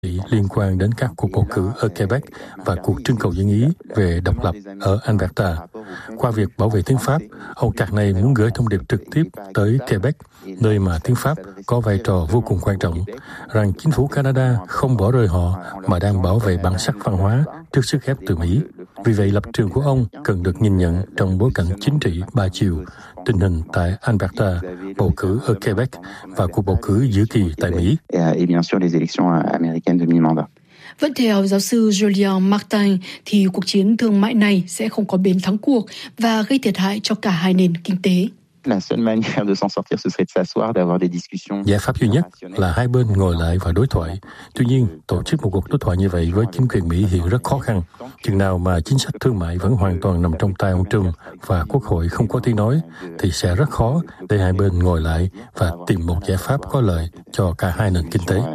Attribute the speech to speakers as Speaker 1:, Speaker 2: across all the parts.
Speaker 1: liên quan đến các cuộc bầu cử ở Quebec và cuộc trưng cầu dân ý về độc lập ở Alberta. Qua việc bảo vệ tiếng Pháp, ông Carney muốn gửi thông điệp trực tiếp tới Quebec, nơi mà tiếng Pháp có vai trò vô cùng quan trọng, rằng chính phủ Canada không bỏ rơi họ mà đang bảo vệ bản sắc văn hóa trước sức ép từ Mỹ. Vì vậy, lập trường của ông cần được nhìn nhận trong bối cảnh chính trị ba chiều, tình hình tại Alberta, bầu cử ở Quebec và cuộc bầu cử giữa kỳ tại Mỹ.
Speaker 2: Vẫn theo giáo sư Julien Martin thì cuộc chiến thương mại này sẽ không có bên thắng cuộc và gây thiệt hại cho cả hai nền kinh tế.
Speaker 1: Giải pháp duy nhất là hai bên ngồi lại và đối thoại. Tuy nhiên, tổ chức một cuộc đối thoại như vậy với chính quyền Mỹ hiện rất khó khăn. Chừng nào mà chính sách thương mại vẫn hoàn toàn nằm trong tay ông Trump và Quốc hội không có tiếng nói, thì sẽ rất khó để hai bên ngồi lại và tìm một giải pháp có lợi cho cả hai nền kinh tế.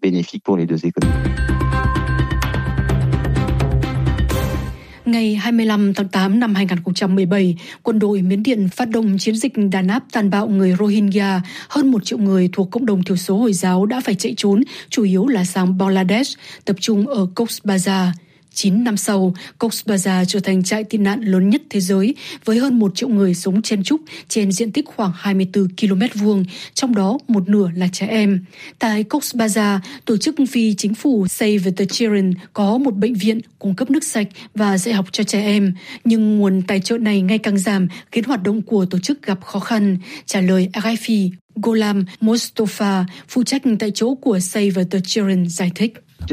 Speaker 2: Ngày 25 tháng 8 năm 2017, quân đội Miến Điện phát động chiến dịch đàn áp tàn bạo người Rohingya. Hơn 1 triệu người thuộc cộng đồng thiểu số Hồi giáo đã phải chạy trốn, chủ yếu là sang Bangladesh, tập trung ở Cox's Bazar. 9 năm sau, Cox's Bazar trở thành trại tị nạn lớn nhất thế giới với hơn 1 triệu người sống chen chúc trên diện tích khoảng 24 km vuông, trong đó một nửa là trẻ em. Tại Cox's Bazar, tổ chức phi chính phủ Save the Children có một bệnh viện cung cấp nước sạch và dạy học cho trẻ em, nhưng nguồn tài trợ này ngày càng giảm khiến hoạt động của tổ chức gặp khó khăn. Trả lời RFI, Gholam Mostofa, phụ trách tại chỗ của Save the Children giải thích.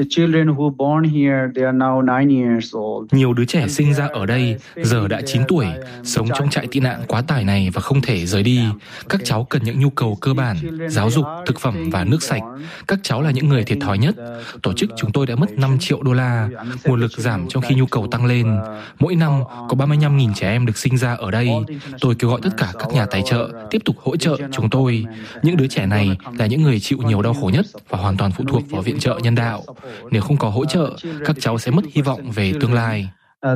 Speaker 3: Nhiều đứa trẻ sinh ra ở đây giờ đã 9 tuổi, sống trong trại tị nạn quá tải này và không thể rời đi. Các cháu cần những nhu cầu cơ bản, giáo dục, thực phẩm và nước sạch. Các cháu là những người thiệt thòi nhất. Tổ chức chúng tôi đã mất 5 triệu đô la. Nguồn lực giảm trong khi nhu cầu tăng lên. Mỗi năm có 35.000 trẻ em được sinh ra ở đây. Tôi kêu gọi tất cả các nhà tài trợ tiếp tục hỗ trợ chúng tôi. Những đứa trẻ này là những người chịu nhiều đau khổ nhất và hoàn toàn phụ thuộc vào viện trợ nhân đạo. Nếu không có hỗ trợ, các cháu sẽ mất hy vọng về tương lai.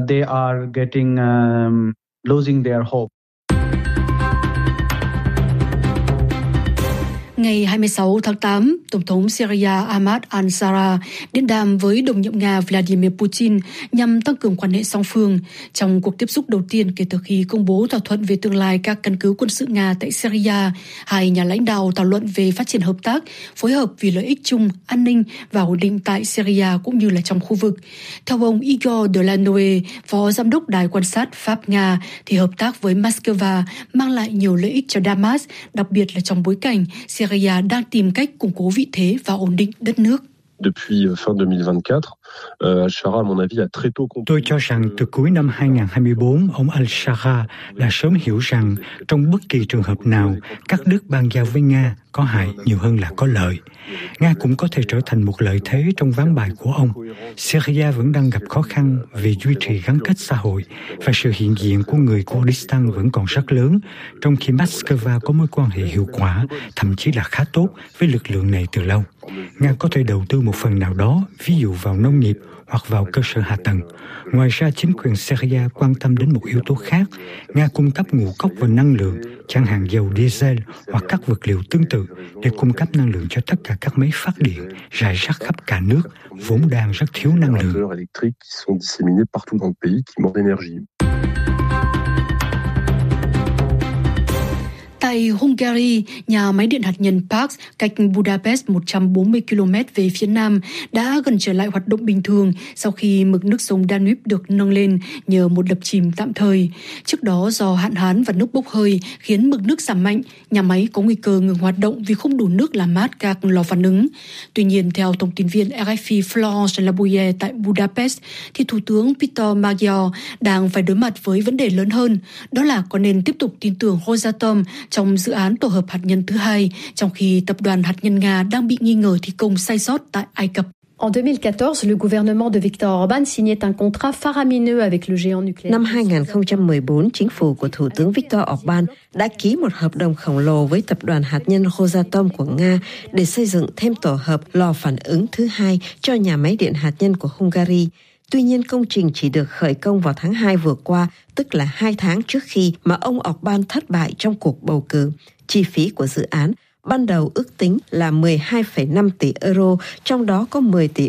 Speaker 2: Ngày 26 tháng 8, Tổng thống Syria Ahmad al-Shara điện đàm với đồng nhiệm Nga Vladimir Putin nhằm tăng cường quan hệ song phương. Trong cuộc tiếp xúc đầu tiên kể từ khi công bố thỏa thuận về tương lai các căn cứ quân sự Nga tại Syria, hai nhà lãnh đạo thảo luận về phát triển hợp tác, phối hợp vì lợi ích chung, an ninh và ổn định tại Syria cũng như là trong khu vực. Theo ông Igor Delanoë, phó giám đốc đài quan sát Pháp-Nga, thì hợp tác với Moscow mang lại nhiều lợi ích cho Damas, đặc biệt là trong bối cảnh Syria đang tìm cách củng cố vị thế và ổn định đất nước.
Speaker 4: Tôi cho rằng từ cuối năm 2024, ông al-Shara đã sớm hiểu rằng trong bất kỳ trường hợp nào, các nước bang giao với Nga có hại nhiều hơn là có lợi. Nga cũng có thể trở thành một lợi thế trong ván bài của ông. Syria vẫn đang gặp khó khăn về duy trì gắn kết xã hội và sự hiện diện của người Kurdistan vẫn còn rất lớn, trong khi Moscow có mối quan hệ hiệu quả, thậm chí là khá tốt với lực lượng này từ lâu. Nga có thể đầu tư một phần nào đó, ví dụ vào nông nghiệp hoặc vào cơ sở hạ tầng. Ngoài ra, chính quyền Syria quan tâm đến một yếu tố khác. Nga cung cấp ngũ cốc và năng lượng, chẳng hạn dầu diesel hoặc các vật liệu tương tự, để cung cấp năng lượng cho tất cả các máy phát điện rải rác khắp cả nước, vốn đang rất thiếu năng lượng.
Speaker 2: Tại Hungary, nhà máy điện hạt nhân Paks cách Budapest 140 km về phía nam đã gần trở lại hoạt động bình thường sau khi mực nước sông Danube được nâng lên nhờ một đập chìm tạm thời. Trước đó, do hạn hán và nước bốc hơi khiến mực nước giảm mạnh, nhà máy có nguy cơ ngừng hoạt động vì không đủ nước làm mát các lò phản ứng. Tuy nhiên, theo thông tin viên RFI Florence Labouye tại Budapest, thì Thủ tướng Peter Magyar đang phải đối mặt với vấn đề lớn hơn, đó là có nên tiếp tục tin tưởng Rosatom trong dự án tổ hợp hạt nhân thứ hai, trong khi tập đoàn hạt nhân Nga đang bị nghi ngờ thi công sai sót tại Ai Cập.
Speaker 5: En 2014, le gouvernement de Viktor Orbán signait un contrat faramineux avec le géant nucléaire.
Speaker 6: Năm 2014, chính phủ của Thủ tướng Viktor Orbán đã ký một hợp đồng khổng lồ với tập đoàn hạt nhân Rosatom của Nga để xây dựng thêm tổ hợp lò phản ứng thứ hai cho nhà máy điện hạt nhân của Hungary. Tuy nhiên, công trình chỉ được khởi công vào tháng 2 vừa qua, tức là 2 tháng trước khi mà ông Orbán thất bại trong cuộc bầu cử. Chi phí của dự án ban đầu ước tính là 12,5 tỷ euro, trong đó có 10 tỷ